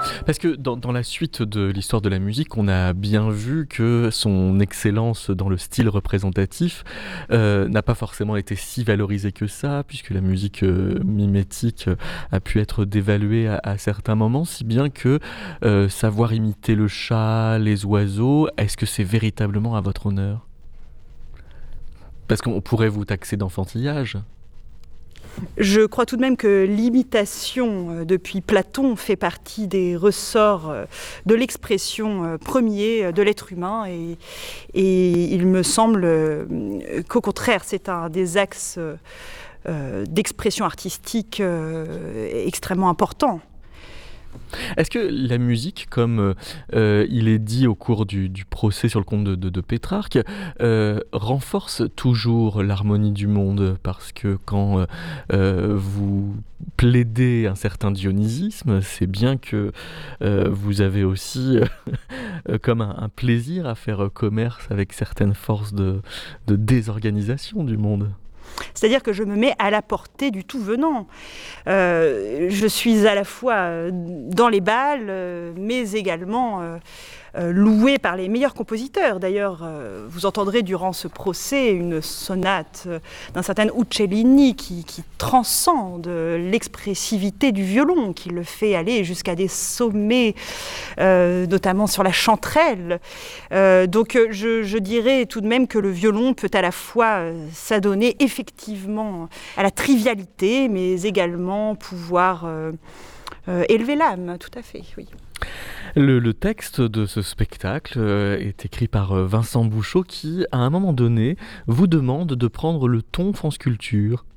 Parce que dans la suite de l'histoire de la musique, on a bien vu que son excellence dans le style représentatif n'a pas forcément été si valorisée que ça, puisque la musique mimétique a pu être dévaluée à certains moments, si bien que savoir imiter le chat, les oiseaux, est-ce que c'est véritablement à votre honneur? Parce qu'on pourrait vous taxer d'enfantillage. Je crois tout de même que l'imitation, depuis Platon, fait partie des ressorts de l'expression premier de l'être humain. Et il me semble qu'au contraire, c'est un des axes d'expression artistique extrêmement importants. Est-ce que la musique, comme il est dit au cours du procès sur le compte de Pétrarque, renforce toujours l'harmonie du monde? Parce que quand vous plaidez un certain dionysisme, c'est bien que vous avez aussi comme un plaisir à faire commerce avec certaines forces de désorganisation du monde. C'est-à-dire que je me mets à la portée du tout venant. Je suis à la fois dans les bals, mais également louée par les meilleurs compositeurs. D'ailleurs, vous entendrez durant ce procès une sonate d'un certain Uccellini qui transcende l'expressivité du violon, qui le fait aller jusqu'à des sommets, notamment sur la chanterelle. Donc je dirais tout de même que le violon peut à la fois s'adonner effectivement à la trivialité, mais également pouvoir élever l'âme, tout à fait, oui. Le texte de ce spectacle est écrit par Vincent Bouchot qui, à un moment donné, vous demande de prendre le ton France Culture.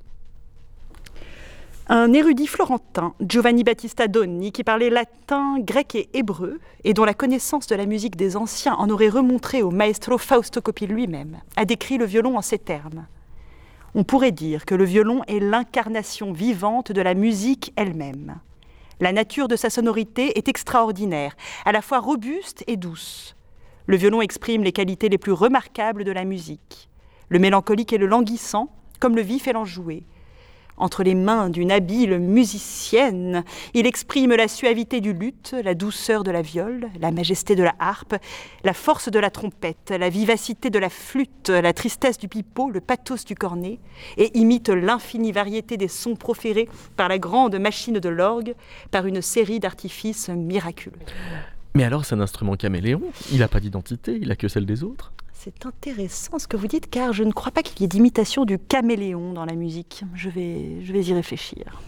Un érudit florentin, Giovanni Battista Doni, qui parlait latin, grec et hébreu, et dont la connaissance de la musique des anciens en aurait remontré au maestro Fausto Coppi lui-même, a décrit le violon en ces termes. On pourrait dire que le violon est l'incarnation vivante de la musique elle-même. La nature de sa sonorité est extraordinaire, à la fois robuste et douce. Le violon exprime les qualités les plus remarquables de la musique. Le mélancolique et le languissant, comme le vif et l'enjoué. Entre les mains d'une habile musicienne, il exprime la suavité du luth, la douceur de la viole, la majesté de la harpe, la force de la trompette, la vivacité de la flûte, la tristesse du pipeau, le pathos du cornet, et imite l'infinie variété des sons proférés par la grande machine de l'orgue, par une série d'artifices miraculeux. Mais alors c'est un instrument caméléon, il n'a pas d'identité, il n'a que celle des autres. C'est intéressant ce que vous dites, car je ne crois pas qu'il y ait d'imitation du caméléon dans la musique. Je vais y réfléchir.